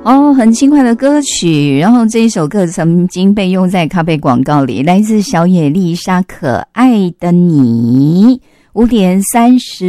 哦，很轻快的歌曲，然后这一首歌曾经被用在咖啡广告里，来自小野丽莎《可爱的你》。5:30